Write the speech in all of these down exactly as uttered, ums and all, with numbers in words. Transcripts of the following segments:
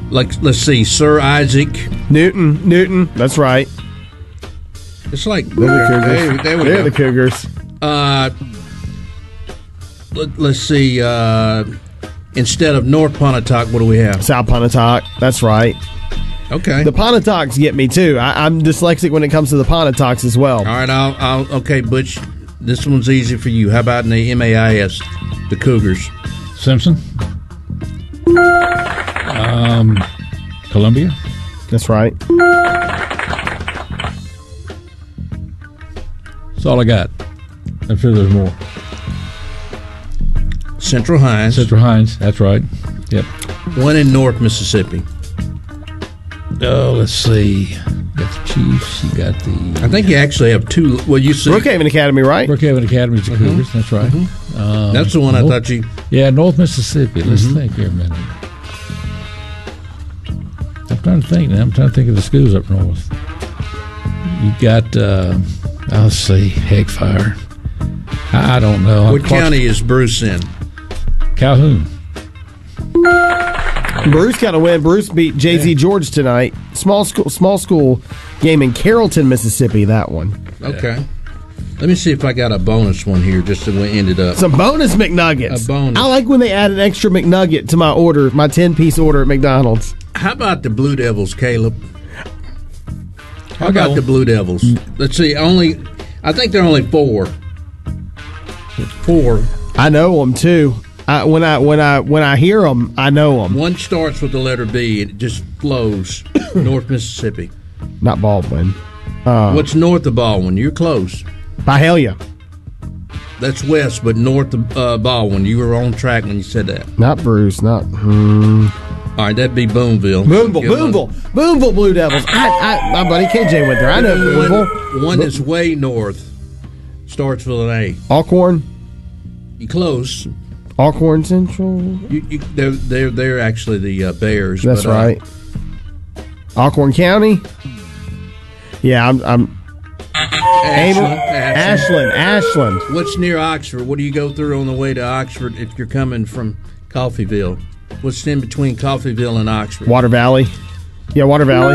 like let's see, Sir Isaac Newton. Newton. That's right. It's like They're the Cougars. Hey, there we They're go. the Cougars. Uh, let, let's see. Uh, instead of North Pontotoc, what do we have? South Pontotoc. That's right. Okay. The Pontotocs get me too. I, I'm dyslexic when it comes to the Pontotocs as well. All right. I'll. I'll. Okay, Butch. This one's easy for you. How about in the M A I S, the Cougars? Simpson. Um, Columbia. That's right. That's all I got. I'm sure there's more. Central Hines. Central Hines. That's right. Yep. One in North Mississippi. Oh, let's see. You got the Chiefs. You got the. I think you actually have two. Well, you see, Brookhaven Academy, right? Brookhaven Academy is the Mm-hmm. Cougars. That's right. Mm-hmm. Um, That's the one I North, thought you. Yeah, North Mississippi. Let's Mm-hmm. think here a minute. I'm trying to think now. I'm trying to think of the schools up north. You got. Uh, let's see. Heckfire. I, I don't know. What Clark- county is Bruce in? Calhoun. Bruce got a win. Bruce beat J Z Yeah. George tonight. Small school, small school game in Carrollton, Mississippi. That one. Okay. Let me see if I got a bonus one here, just to end it up. Some bonus McNuggets. A bonus. I like when they add an extra McNugget to my order, my ten-piece order at McDonald's. How about the Blue Devils, Caleb? How I got about one. the Blue Devils? Let's see. Only, I think they're only four. Four. I know them too. I, when I when I when I hear them, I know them. One starts with the letter B, and it just flows. North Mississippi. Not Baldwin. Uh, What's north of Baldwin? You're close. Byhalia. That's west, but north of uh, Baldwin. You were on track when you said that. Not Bruce. Not. Hmm. All right, that'd be Boonville. Boonville. Give them- Boonville. Boonville Blue Devils. I, I, my buddy K J went there. I know Boonville. One, one that's way north starts with an A. Alcorn. You close. Alcorn Central. You, you, they're they're they're actually the uh, Bears. That's but, uh, right. Alcorn County. Yeah, I'm. I'm Ashland, Ashland. Ashland. What's near Oxford? What do you go through on the way to Oxford if you're coming from Coffeyville? What's in between Coffeyville and Oxford? Water Valley. Yeah, Water Valley.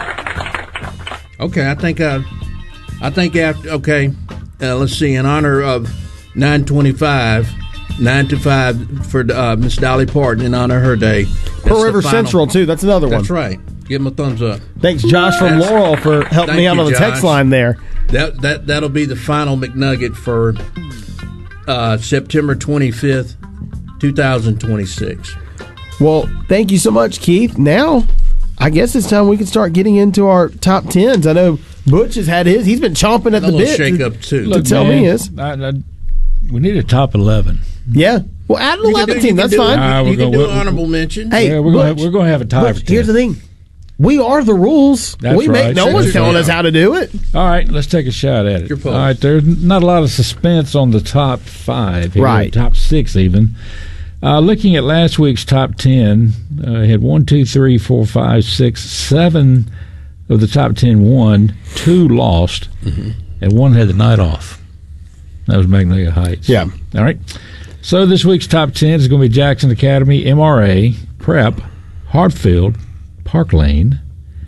Okay, I think I, I think after okay, uh, let's see. In honor of nine twenty-five, nine to five for uh, Miss Dolly Parton in honor of her day. That's Pearl the River final- Central too. That's another one. That's right. Give them a thumbs up. Thanks, Josh from That's- Laurel, for helping Thank me out you, on the text Josh. line there. That that that'll be the final McNugget for uh, September twenty-fifth, two thousand twenty-six. Well, thank you so much, Keith. Now, I guess it's time we can start getting into our top tens. I know Butch has had his. He's been chomping at A the little bit. shake to- up too. to tell me is. I, I, we need a top eleven. Yeah. Well, add an You can eleven do- team. you can That's do- fine. Ah, You we're can gonna- do an we're- honorable mention. Hey, Yeah, we're gonna Butch, have, we're going to have a tie Butch, for here's the ten. thing. We are the rules. That's we make right. no Set one's your telling goal. us how to do it. All right, let's take a shot at it. Your All pulse. right, there's not a lot of suspense on the top five, here, Right. top six even. Uh, looking at last week's top ten, uh, had one, two, three, four, five, six, seven of the top ten won, two lost, Mm-hmm. and one had the night off. That was Magnolia Heights. Yeah. All right. So this week's top ten is going to be Jackson Academy, M R A, Prep, Hartfield, Park Lane,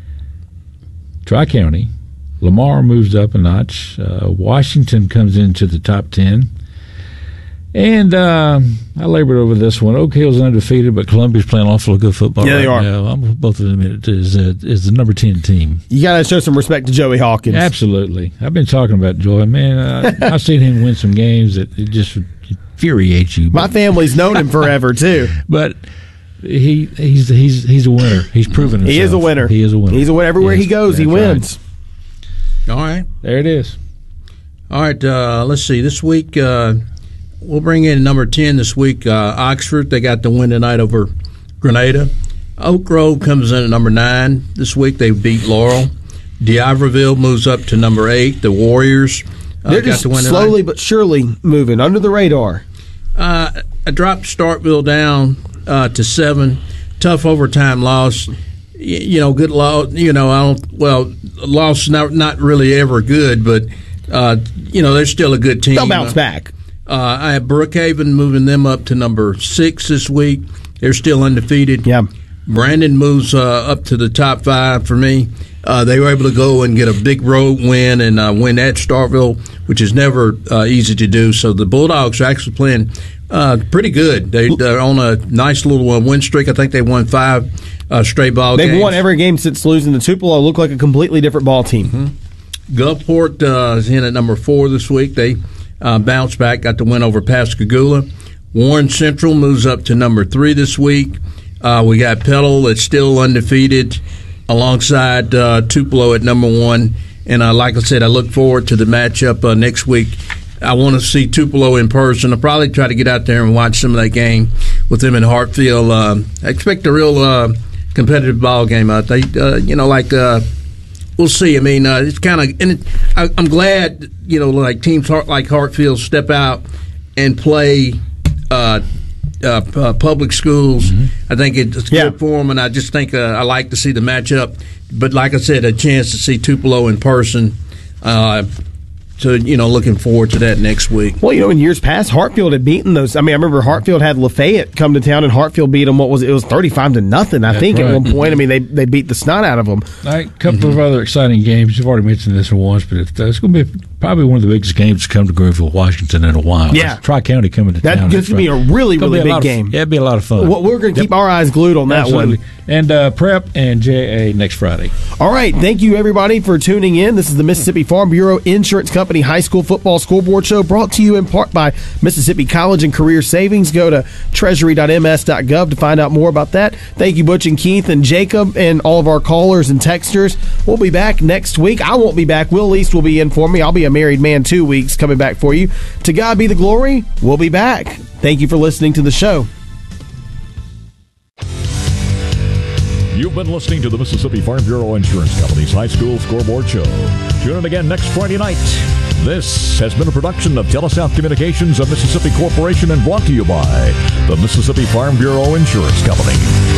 Tri-County. Lamar moves up a notch. Uh, Washington comes into the top ten. And uh, I labored over this one. Oak Hill's undefeated, but Columbia's playing awfully good football Yeah, right they are. now. I'm both of them is, uh, is the number ten team. You got to show some respect to Joey Hawkins. Absolutely. I've been talking about Joy. Man, uh, I've seen him win some games that it just infuriates you. My But, family's known him forever, too. but he he's he's he's a winner. He's proven himself. He is a winner. He is a winner. He's a winner. Everywhere Yes, he goes, he that's right. wins. All right. There it is. All right, uh, let's see. This week, uh, we'll bring in number ten this week, uh, Oxford. They got the win tonight over Grenada. Oak Grove comes in at number nine. This week they beat Laurel. D'Iberville moves up to number eight. The Warriors uh, They're got just the win slowly tonight. but surely moving under the radar. Uh, I dropped Starkville down uh, to seven. Tough overtime loss. Y- You know, good loss. You know, I don't. Well, loss not not really ever good, but uh, you know they're still a good team. They'll bounce back. Uh, I have Brookhaven moving them up to number six this week. They're still undefeated. Yeah. Brandon moves uh, up to the top five for me. Uh, they were able to go and get a big road win and uh, win at Starkville, which is never uh, easy to do. So the Bulldogs are actually playing uh, pretty good. They, they're on a nice little uh, win streak. I think they won five uh, straight ball They've games. They've won every game since losing to Tupelo. Look like a completely different ball team. Mm-hmm. Gulfport uh, is in at number four this week. They uh, bounced back, got the win over Pascagoula. Warren Central moves up to number three this week. Uh, we got Petal that's still undefeated alongside uh, Tupelo at number one. And uh, like I said, I look forward to the matchup uh, next week. I want to see Tupelo in person. I'll probably try to get out there and watch some of that game with them in Hartfield. Uh, I expect a real uh, competitive ball game out there. Uh, you know, like uh, we'll see. I mean, uh, it's kind of – and it, I, I'm glad, you know, like teams like Hartfield step out and play uh, uh, uh, public schools. Mm-hmm. I think it's yeah. good for them, and I just think uh, I like to see the matchup. But like I said, a chance to see Tupelo in person. Uh, so, you know, looking forward to that next week. Well, you know, in years past, Hartfield had beaten those. I mean, I remember Hartfield had Lafayette come to town, and Hartfield beat them. What was it? It was thirty-five to nothing, I That's think, right. at one point. I mean, they they beat the snot out of them. All right, a couple mm-hmm. of other exciting games. You've already mentioned this one once, but it's, it's going to be probably one of the biggest games to come to Greenville, Washington in a while. Yeah. Tri-County coming to that, town. That's going to be a really, really big a game. Of, yeah, it'd be a lot of fun. Well, we're going to keep yep. our eyes glued on that Absolutely. one. And uh, Prep and J A next Friday. All right. Thank you, everybody, for tuning in. This is the Mississippi Farm Bureau Insurance Company High School Football Scoreboard Show, brought to you in part by Mississippi College and Career Savings. Go to treasury dot m s dot gov to find out more about that. Thank you, Butch and Keith and Jacob and all of our callers and texters. We'll be back next week. I won't be back. Will East will be in for me. I'll be a married man two weeks coming back for you. To God be the glory. We'll be back. Thank you for listening to the show. You've been listening to the Mississippi Farm Bureau Insurance Company's High School Scoreboard Show. Tune in again next Friday night. This has been a production of Telesouth Communications of Mississippi Corporation and brought to you by the Mississippi Farm Bureau Insurance Company.